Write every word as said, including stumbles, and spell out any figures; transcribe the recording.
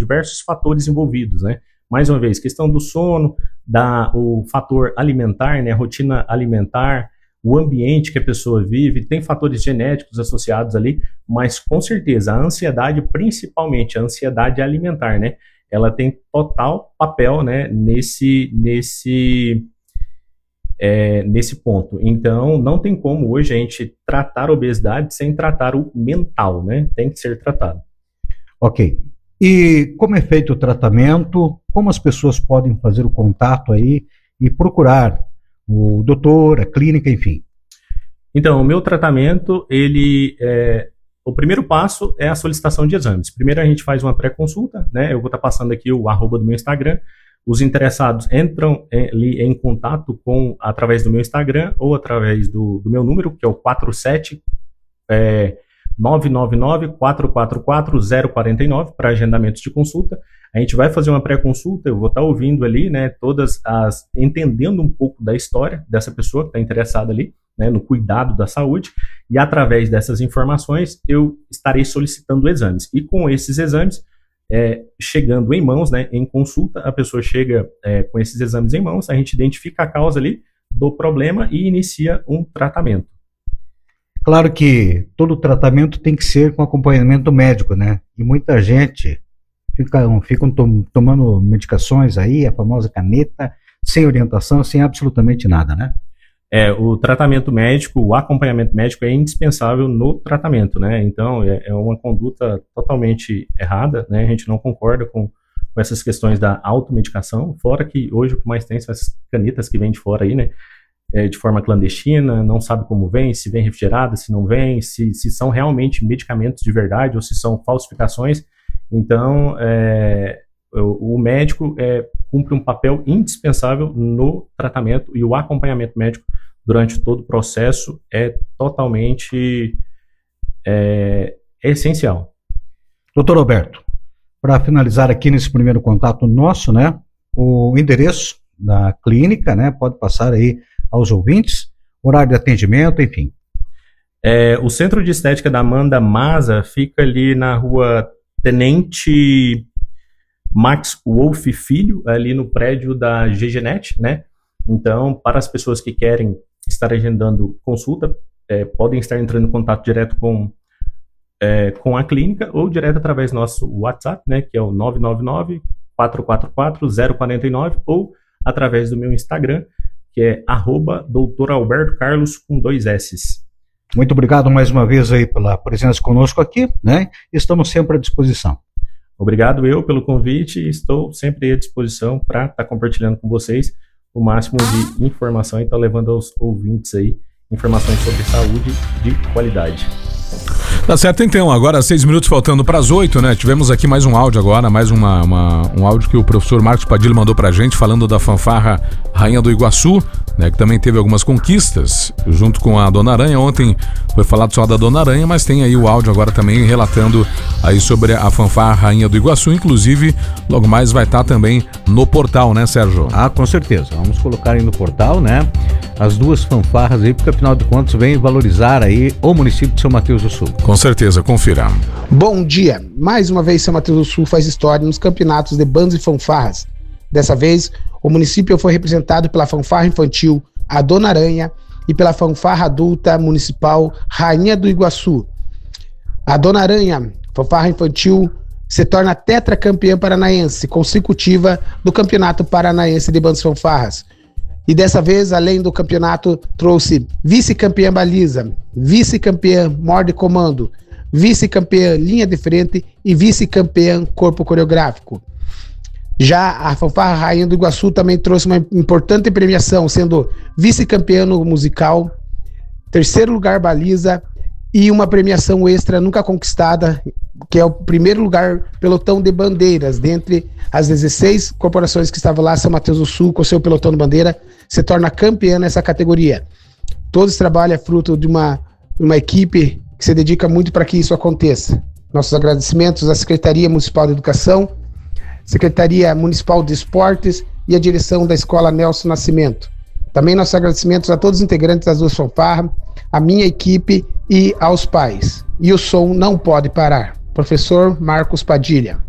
diversos fatores envolvidos, né? Mais uma vez, questão do sono, da, o fator alimentar, né? A rotina alimentar, o ambiente que a pessoa vive, tem fatores genéticos associados ali, mas com certeza a ansiedade, principalmente a ansiedade alimentar, né? Ela tem total papel, né? Nesse, nesse, é, nesse ponto. Então, não tem como hoje a gente tratar a obesidade sem tratar o mental, né? Tem que ser tratado. Ok. E como é feito o tratamento? Como as pessoas podem fazer o contato aí e procurar o doutor, a clínica, enfim? Então, o meu tratamento, ele é, o primeiro passo é a solicitação de exames. Primeiro a gente faz uma pré-consulta, né? Eu vou estar passando aqui o arroba do meu Instagram. Os interessados entram ali em contato com, através do meu Instagram ou através do, do meu número, que é o quatro sete nove nove nove, quatro quatro quatro, zero quatro nove para agendamentos de consulta. A gente vai fazer uma pré-consulta, eu vou estar ouvindo ali, né, todas as, entendendo um pouco da história dessa pessoa que está interessada ali, né, no cuidado da saúde, e através dessas informações eu estarei solicitando exames. E com esses exames, é, chegando em mãos, né, em consulta, a pessoa chega é, com esses exames em mãos, a gente identifica a causa ali do problema e inicia um tratamento. Claro que todo tratamento tem que ser com acompanhamento médico, né? E muita gente ficam, ficam tom, tomando medicações aí, a famosa caneta, sem orientação, sem absolutamente nada, né? É, o tratamento médico, o acompanhamento médico é indispensável no tratamento, né? Então, é, é uma conduta totalmente errada, né? A gente não concorda com, com essas questões da automedicação, fora que hoje o que mais tem são as canetas que vêm de fora aí, né? É, de forma clandestina, não sabe como vem, se vem refrigerada, se não vem, se, se são realmente medicamentos de verdade ou se são falsificações. Então, é, o, o médico é, cumpre um papel indispensável no tratamento e o acompanhamento médico durante todo o processo é totalmente é, é essencial. Doutor Roberto, para finalizar aqui nesse primeiro contato nosso, né, o endereço da clínica, né, pode passar aí aos ouvintes, horário de atendimento, enfim. É, o Centro de Estética da Amanda Maza fica ali na rua Tenente Max Wolf Filho, ali no prédio da G G Net, né? Então, para as pessoas que querem estar agendando consulta, é, podem estar entrando em contato direto com, é, com a clínica ou direto através do nosso WhatsApp, né? Que é o nove nove nove, quatro quatro quatro, zero quatro nove ou através do meu Instagram, que é arroba doutor Alberto Carlos com dois S's. Muito obrigado mais uma vez aí pela presença conosco aqui, né? Estamos sempre à disposição. Obrigado eu pelo convite e estou sempre à disposição para estar tá compartilhando com vocês o máximo de informação e estar tá levando aos ouvintes aí informações sobre saúde de qualidade. Tá certo, então, agora seis minutos faltando para as oito, né? Tivemos aqui mais um áudio agora, mais uma, uma, um áudio que o professor Marcos Padilha mandou pra gente, falando da fanfarra Rainha do Iguaçu, né? Que também teve algumas conquistas, junto com a Dona Aranha. Ontem foi falado só da Dona Aranha, mas tem aí o áudio agora também relatando aí sobre a fanfarra Rainha do Iguaçu, inclusive logo mais vai estar também no portal, né, Sérgio? Ah, com certeza, vamos colocar aí no portal, né? As duas fanfarras aí, porque afinal de contas vem valorizar aí o município de São Mateus do Sul. Com certeza, confira. Bom dia, mais uma vez São Mateus do Sul faz história nos campeonatos de bandas e fanfarras. Dessa vez, o município foi representado pela fanfarra infantil A Dona Aranha e pela fanfarra adulta municipal Rainha do Iguaçu. A Dona Aranha, fanfarra infantil, se torna tetracampeã paranaense consecutiva do Campeonato Paranaense de Bandas e Fanfarras. E dessa vez, além do campeonato, trouxe vice-campeã baliza, vice-campeã morde comando, vice-campeã linha de frente e vice-campeã corpo coreográfico. Já a fanfarra Rainha do Iguaçu também trouxe uma importante premiação, sendo vice-campeã no musical, terceiro lugar baliza e uma premiação extra nunca conquistada, que é o primeiro lugar pelotão de bandeiras. Dentre as dezesseis corporações que estavam lá, São Mateus do Sul, com seu pelotão de bandeira, se torna campeã nessa categoria. Todo esse trabalho é fruto de uma, uma equipe que se dedica muito para que isso aconteça. Nossos agradecimentos à Secretaria Municipal de Educação, Secretaria Municipal de Esportes e a direção da Escola Nelson Nascimento. Também nossos agradecimentos a todos os integrantes das duas fanfarras, a minha equipe e aos pais. E o som não pode parar. Professor Marcos Padilha.